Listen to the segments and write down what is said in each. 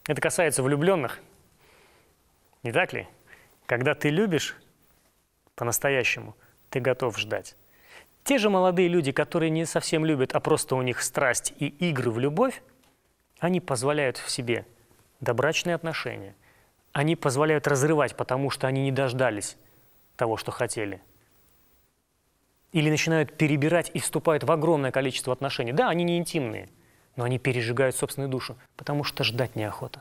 Это касается влюбленных, не так ли? Когда ты любишь по-настоящему, ты готов ждать. Те же молодые люди, которые не совсем любят, а просто у них страсть и игры в любовь, они позволяют в себе добрачные отношения. Они позволяют разрывать, потому что они не дождались того, что хотели. Или начинают перебирать и вступают в огромное количество отношений. Да, они не интимные, но они пережигают собственную душу, потому что ждать неохота.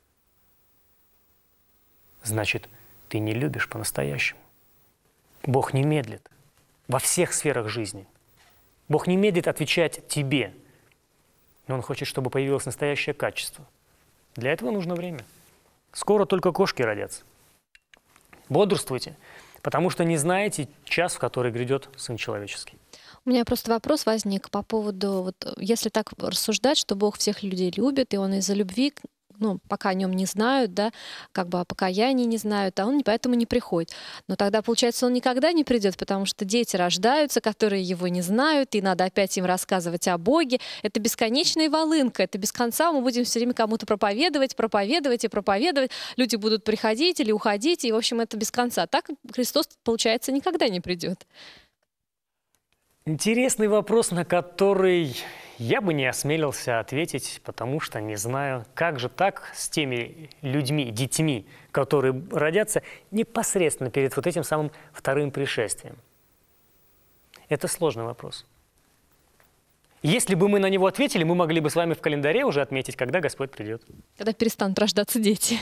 Значит, ты не любишь по-настоящему. Бог не медлит во всех сферах жизни. Бог не медлит отвечать тебе, но Он хочет, чтобы появилось настоящее качество. Для этого нужно время. Скоро только кошки родятся. Бодрствуйте, потому что не знаете час, в который грядет Сын Человеческий. У меня просто вопрос возник по поводу, если так рассуждать, что Бог всех людей любит, и Он из-за любви, пока о нем не знают, да, как бы о покаянии не знают, а он поэтому не приходит. Но тогда, получается, он никогда не придет, потому что дети рождаются, которые его не знают, и надо опять им рассказывать о Боге. Это бесконечная волынка, это без конца мы будем все время кому-то проповедовать. Люди будут приходить или уходить, и, в общем, это без конца. Так Христос, получается, никогда не придет. Интересный вопрос, на который я бы не осмелился ответить, потому что не знаю, как же так с теми людьми, детьми, которые родятся непосредственно перед вот этим самым вторым пришествием. Это сложный вопрос. Если бы мы на него ответили, мы могли бы с вами в календаре уже отметить, когда Господь придет. Когда перестанут рождаться дети.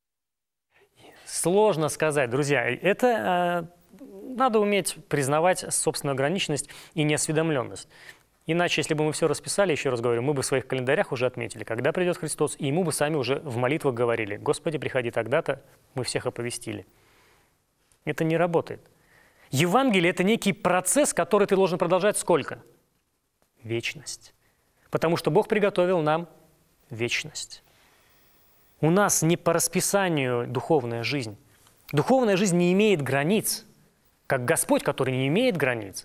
Сложно сказать, друзья. Это надо уметь признавать собственную ограниченность и неосведомленность. Иначе, если бы мы все расписали, еще раз говорю, мы бы в своих календарях уже отметили, когда придет Христос, и ему бы сами уже в молитвах говорили: «Господи, приходи тогда-то», мы всех оповестили. Это не работает. Евангелие – это некий процесс, который ты должен продолжать сколько? Вечность. Потому что Бог приготовил нам вечность. У нас не по расписанию духовная жизнь. Духовная жизнь не имеет границ, как Господь, который не имеет границ.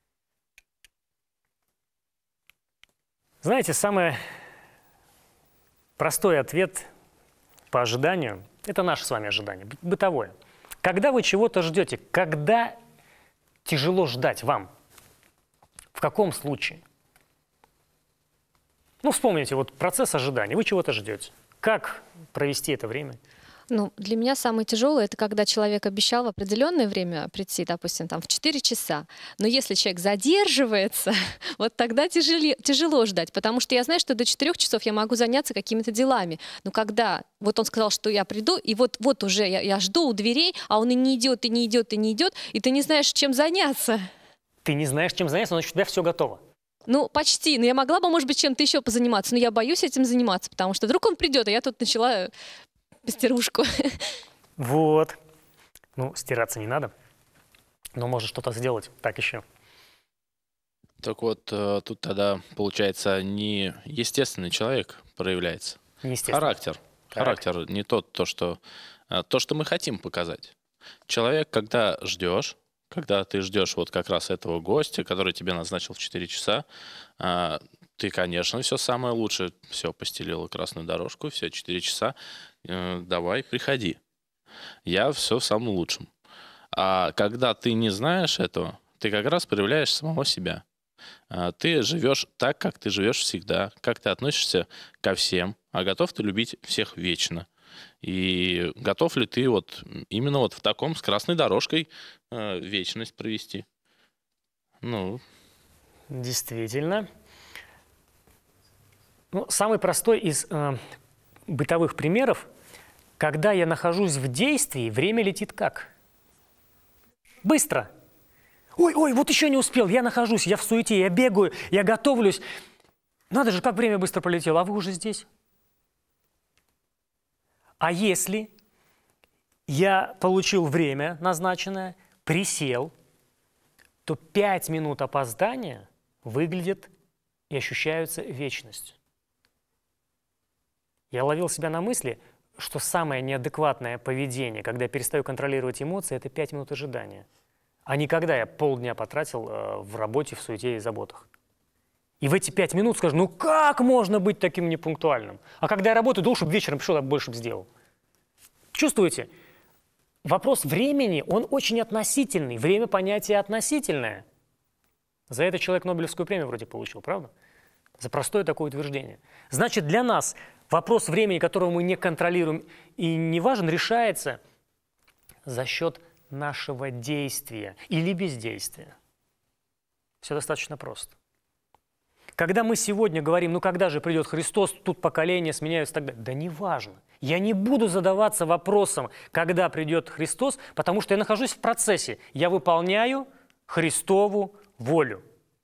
Знаете, самый простой ответ по ожиданию – это наше с вами ожидание, бытовое. Когда вы чего-то ждете, когда тяжело ждать вам, в каком случае? Вспомните, процесс ожидания, вы чего-то ждете. Как провести это время? Для меня самое тяжелое — это когда человек обещал в определенное время прийти, допустим, в 4 часа. Но если человек задерживается, вот тогда тяжело ждать, потому что я знаю, что до 4 часов я могу заняться какими-то делами. Но когда он сказал, что я приду, и вот уже я жду у дверей, а он и не идет, и не идет, и не идет, и ты не знаешь, чем заняться. Ты не знаешь, чем заняться, значит, у тебя все готово. Почти. Но я могла бы, может быть, чем-то еще позаниматься, но я боюсь этим заниматься, потому что вдруг он придет, а я тут начала пестерушку. Вот. Стираться не надо, но может что-то сделать так еще. Так вот, тут тогда, получается, не естественный человек проявляется. Характер. Характер не то, что мы хотим показать. Человек, когда ты ждешь вот как раз этого гостя, который тебе назначил в 4 часа, ты, конечно, все самое лучшее, все постелила красную дорожку, все 4 часа, давай, приходи. Я все в самом лучшем. А когда ты не знаешь этого, ты как раз проявляешь самого себя. Ты живешь так, как ты живешь всегда, как ты относишься ко всем, а готов ты любить всех вечно. И готов ли ты именно в таком с красной дорожкой вечность провести? Действительно. Самый простой из бытовых примеров, когда я нахожусь в действии, время летит как? Быстро. Ой, вот еще не успел, я нахожусь, я в суете, я бегаю, я готовлюсь. Надо же, как время быстро пролетело, а вы уже здесь. А если я получил время назначенное, присел, то 5 минут опоздания выглядят и ощущаются вечностью. Я ловил себя на мысли, что самое неадекватное поведение, когда я перестаю контролировать эмоции, это 5 минут ожидания. А не когда я полдня потратил в работе, в суете и заботах. И в эти 5 минут скажешь, ну как можно быть таким непунктуальным? А когда я работаю, должен, чтобы вечером пришел, я больше бы сделал. Чувствуете? Вопрос времени, он очень относительный. Время понятие относительное. За это человек Нобелевскую премию вроде получил, правда? За простое такое утверждение. Значит, для нас вопрос времени, которого мы не контролируем и не важен, решается за счет нашего действия или бездействия. Все достаточно просто. Когда мы сегодня говорим, ну когда же придет Христос, тут поколения сменяются и так далее. Да неважно. Я не буду задаваться вопросом, когда придет Христос, потому что я нахожусь в процессе. Я выполняю Христову волю.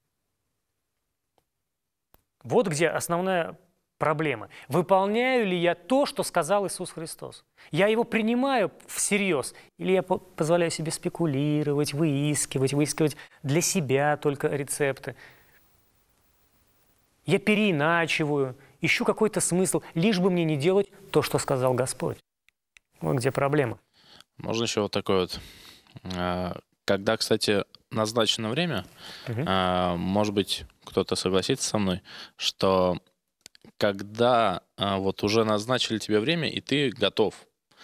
Вот где основная проблема. Выполняю ли я то, что сказал Иисус Христос? Я его принимаю всерьез? Или я позволяю себе спекулировать, выискивать для себя только рецепты? Я переиначиваю, ищу какой-то смысл, лишь бы мне не делать то, что сказал Господь. Вот где проблема. Можно еще вот такое вот. Когда, кстати, назначено время, может быть, кто-то согласится со мной, что когда вот уже назначили тебе время, и ты готов,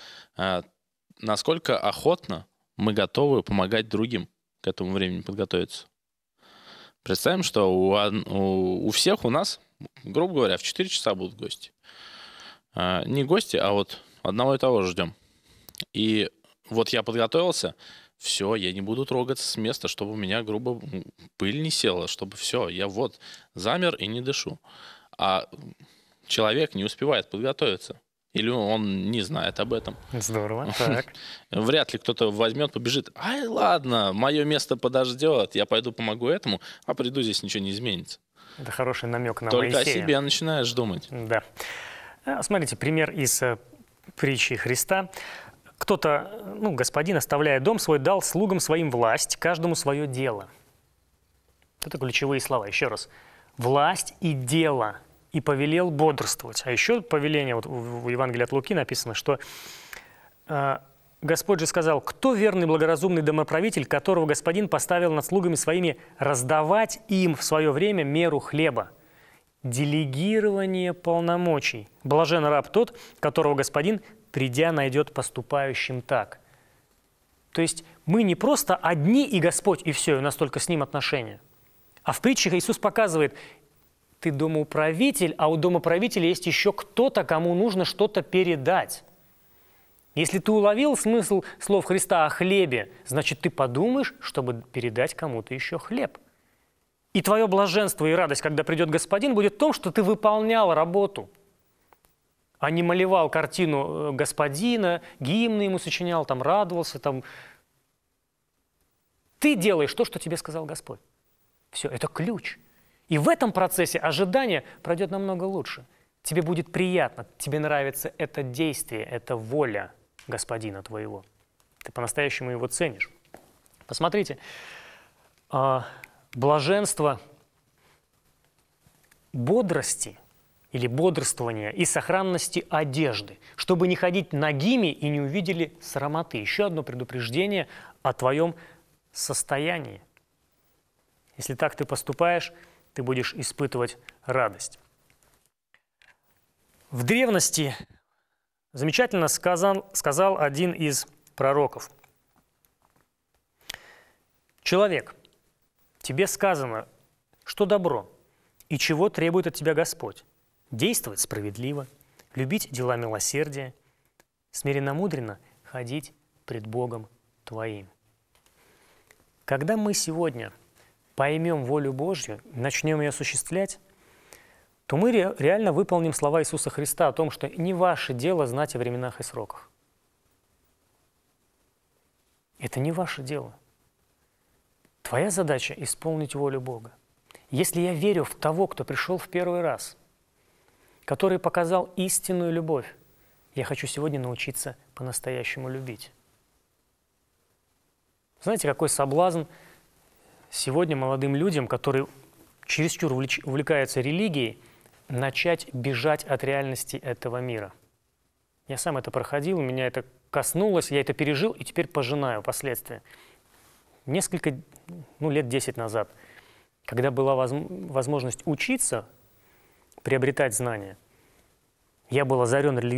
насколько охотно мы готовы помогать другим к этому времени подготовиться? Представим, что у всех у нас, грубо говоря, в 4 часа будут гости. Не гости, а вот одного и того же ждем. И вот я подготовился, все, я не буду трогаться с места, чтобы у меня, грубо, пыль не села, чтобы все, я вот замер и не дышу. А человек не успевает подготовиться. Или он не знает об этом. Здорово, так. Вряд ли кто-то возьмет, побежит. Ай, ладно, мое место подождет, я пойду помогу этому, а приду, здесь ничего не изменится. Это хороший намек на Только Моисея. о себе начинаешь думать. Да. Смотрите, пример из притчи Христа. Кто-то, господин, оставляя дом свой, дал слугам своим власть, каждому свое дело. Это ключевые слова. Еще раз. Власть и дело. И повелел бодрствовать. А еще повеление, вот в Евангелии от Луки написано, что Господь же сказал, кто верный, благоразумный домоправитель, которого господин поставил над слугами своими раздавать им в свое время меру хлеба. Делегирование полномочий. Блажен раб тот, которого господин, придя, найдет поступающим так. То есть мы не просто одни и Господь, и все, и у нас только с Ним отношения. А в притчах Иисус показывает, ты домоуправитель, а у домоправителя есть еще кто-то, кому нужно что-то передать. Если ты уловил смысл слов Христа о хлебе, значит, ты подумаешь, чтобы передать кому-то еще хлеб. И твое блаженство и радость, когда придет Господин, будет в том, что ты выполнял работу, а не малевал картину Господина, гимны ему сочинял, там радовался. Там. Ты делаешь то, что тебе сказал Господь. Все, это ключ. И в этом процессе ожидания пройдет намного лучше. Тебе будет приятно, тебе нравится это действие, это воля Господина твоего. Ты по-настоящему его ценишь. Посмотрите, блаженство бодрости или бодрствования и сохранности одежды, чтобы не ходить нагими и не увидели срамоты. Еще одно предупреждение о твоем состоянии. Если так ты поступаешь, ты будешь испытывать радость. В древности замечательно сказал один из пророков. Человек, тебе сказано, что добро и чего требует от тебя Господь. Действовать справедливо, любить дела милосердия, смиренно-мудренно ходить пред Богом твоим. Когда мы сегодня поймем волю Божью, начнем ее осуществлять, то мы реально выполним слова Иисуса Христа о том, что не ваше дело знать о временах и сроках. Это не ваше дело. Твоя задача – исполнить волю Бога. Если я верю в того, кто пришел в первый раз, который показал истинную любовь, я хочу сегодня научиться по-настоящему любить. Знаете, какой соблазн сегодня молодым людям, которые чересчур увлекаются религией, начать бежать от реальности этого мира. Я сам это проходил, меня это коснулось, я это пережил и теперь пожинаю последствия. Несколько, лет 10 назад, когда была возможность учиться, приобретать знания, я был озарен